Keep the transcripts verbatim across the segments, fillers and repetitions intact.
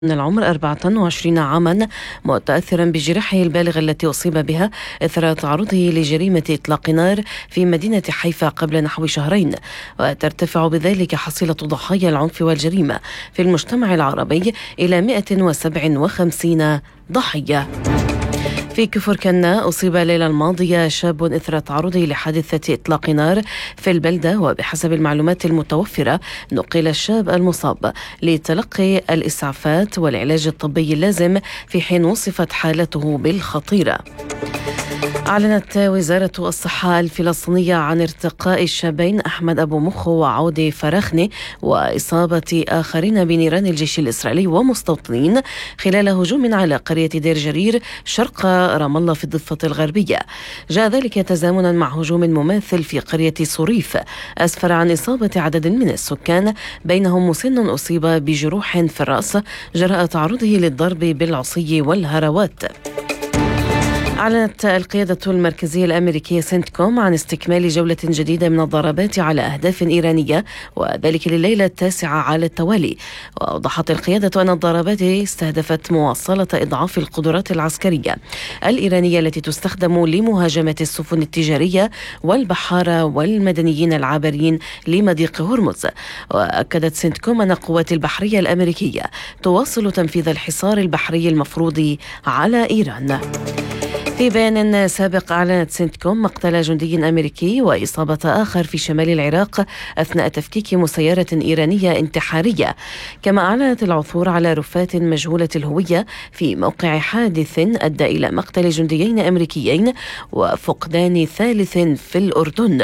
من العمر أربعة وعشرين عاما، متأثرا بجراحه البالغة التي أصيب بها إثر تعرضه لجريمة إطلاق نار في مدينة حيفا قبل نحو شهرين، وترتفع بذلك حصيلة ضحايا العنف والجريمة في المجتمع العربي إلى مئة وسبعة وخمسين ضحية. في كفر كنا أصيب الليلة الماضية شاب إثر تعرضه لحادثة إطلاق نار في البلدة، وبحسب المعلومات المتوفرة نقل الشاب المصاب لتلقي الإسعافات والعلاج الطبي اللازم في حين وصفت حالته بالخطيرة. أعلنت وزارة الصحة الفلسطينية عن ارتقاء الشابين أحمد أبو مخو وعودي فرخني وإصابة آخرين بنيران الجيش الإسرائيلي ومستوطنين خلال هجوم على قرية دير جرير شرق رام الله في الضفة الغربية. جاء ذلك تزامنا مع هجوم مماثل في قرية صريف أسفر عن إصابة عدد من السكان، بينهم مسن أصيب بجروح في الرأس جراء تعرضه للضرب بالعصي والهروات. أعلنت القيادة المركزية الأمريكية سنتكوم عن استكمال جولة جديدة من الضربات على أهداف إيرانية، وذلك لليلة التاسعة على التوالي. وأوضحت القيادة أن الضربات استهدفت مواصلة إضعاف القدرات العسكرية الإيرانية التي تستخدم لمهاجمة السفن التجارية والبحارة والمدنيين العابرين لمضيق هرمز. وأكدت سنتكوم أن القوات البحرية الأمريكية تواصل تنفيذ الحصار البحري المفروض على إيران. في بيان سابق أعلنت سنتكوم مقتل جندي أمريكي وإصابة آخر في شمال العراق أثناء تفكيك مسيرة إيرانية انتحارية، كما أعلنت العثور على رفات مجهولة الهوية في موقع حادث أدى إلى مقتل جنديين أمريكيين وفقدان ثالث في الأردن.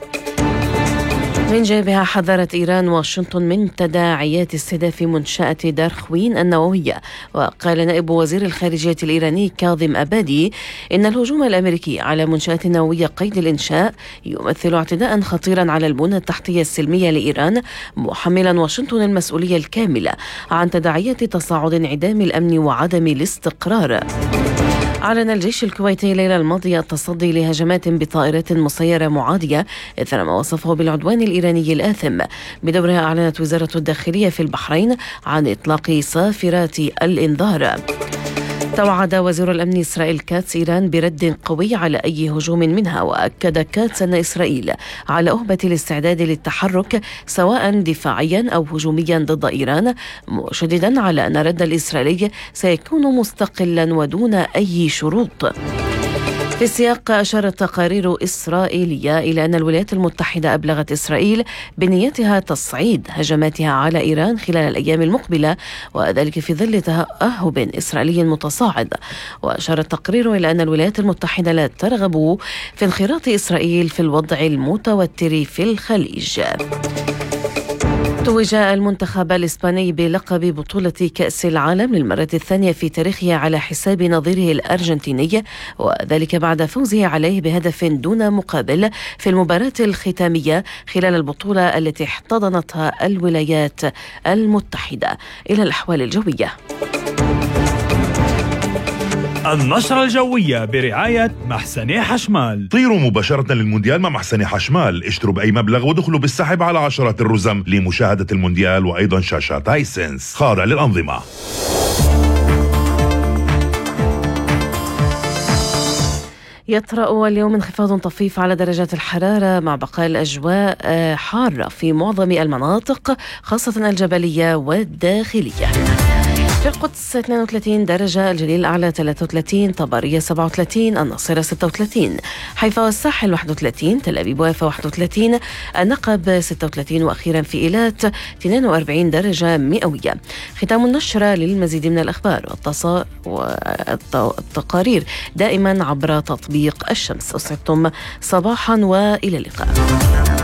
من جانبها حذرت إيران واشنطن من تداعيات استهداف منشأة دارخوين النووية. وقال نائب وزير الخارجية الإيراني كاظم أبادي إن الهجوم الأمريكي على منشأة نووية قيد الإنشاء يمثل اعتداء خطيرا على البنى التحتية السلمية لإيران، محملا واشنطن المسؤولية الكاملة عن تداعيات تصاعد انعدام الأمن وعدم الاستقرار. أعلن الجيش الكويتي الليلة الماضية التصدي لهجمات بطائرات مسيرة معادية إثر ما وصفه بالعدوان الإيراني الآثم. بدورها أعلنت وزارة الداخلية في البحرين عن إطلاق صافرات الإنذار. توعد وزير الأمن إسرائيل كاتس إيران برد قوي على أي هجوم منها، وأكد كاتس أن إسرائيل على أهبة الاستعداد للتحرك سواء دفاعيا أو هجوميا ضد إيران، مشددا على أن الرد الإسرائيلي سيكون مستقلا ودون أي شروط. في السياق أشارت تقارير إسرائيلية إلى أن الولايات المتحدة أبلغت إسرائيل بنيتها تصعيد هجماتها على إيران خلال الأيام المقبلة، وذلك في ظل تأهب إسرائيلي متصاعد. وأشار التقرير إلى أن الولايات المتحدة لا ترغب في انخراط إسرائيل في الوضع المتوتر في الخليج. توج المنتخب الإسباني بلقب بطولة كأس العالم للمرة الثانية في تاريخه على حساب نظيره الأرجنتيني، وذلك بعد فوزه عليه بهدف دون مقابل في المباراة الختامية خلال البطولة التي احتضنتها الولايات المتحدة. إلى الأحوال الجوية. النشرة الجوية برعاية محسني حشمال. طيروا مباشرة للمونديال مع محسني حشمال، اشتروا بأي مبلغ ودخلوا بالسحب على عشرات الرزم لمشاهدة المونديال وأيضا شاشات هايسنس خاضع للأنظمة. يطرأ اليوم انخفاض طفيف على درجات الحرارة مع بقاء الأجواء حارة في معظم المناطق خاصة الجبلية والداخلية. في القدس اثنين وثلاثين درجة، الجليل الأعلى ثلاثة وثلاثين، طبرية سبعة وثلاثين، الناصرة ستة وثلاثين، حيفا والساحل واحد وثلاثين، تل أبيب ويافا واحد وثلاثين، النقب ستة وثلاثين، وأخيرا في إيلات اثنين وأربعين درجة مئوية. ختام النشرة. للمزيد من الأخبار والتقارير دائما عبر تطبيق الشمس. أسعدتم صباحا وإلى اللقاء.